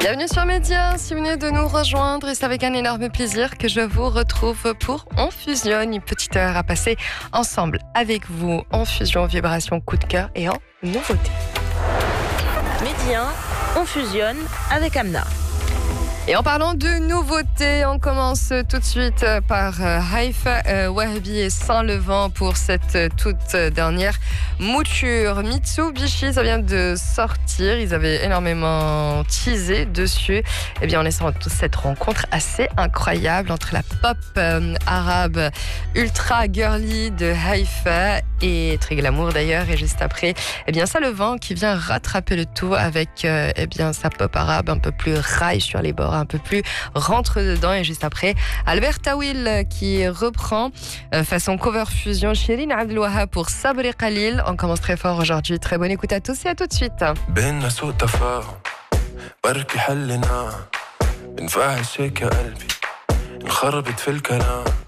Bienvenue sur Média, si vous venez de nous rejoindre, et c'est avec un énorme plaisir que je vous retrouve pour On Fusionne, une petite heure à passer ensemble avec vous en fusion, vibration, coup de cœur et en nouveauté. Média, On Fusionne avec Amna. Et en parlant de nouveautés, on commence tout de suite par Haïfa, Wahbi et Saint-Levant pour cette toute dernière mouture. Mitsubishi, ça vient de sortir. Ils avaient énormément teasé dessus. Eh bien, on est sur cette rencontre assez incroyable entre la pop arabe ultra girly de Haïfa et très glamour d'ailleurs. Et juste après, eh bien, Saint-Levant qui vient rattraper le tout avec eh bien, sa pop arabe un peu plus rail sur les bords, un peu plus rentre dedans. Et juste après, Albert Tawil qui reprend façon cover fusion Shirin Abdelouahab pour Sabri Khalil. On commence très fort aujourd'hui. Très bonne écoute à tous et à tout de suite. بركي حلنا بنفعل شيك يا قلبي انخربت في الكلام